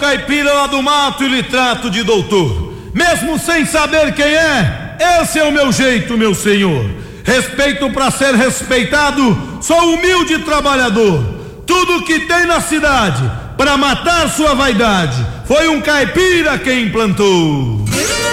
caipira lá do mato e lhe trato de doutor. Mesmo sem saber quem é, esse é o meu jeito, meu senhor. Respeito pra ser respeitado, sou humilde trabalhador. Tudo que tem na cidade, pra matar sua vaidade, foi um caipira quem implantou.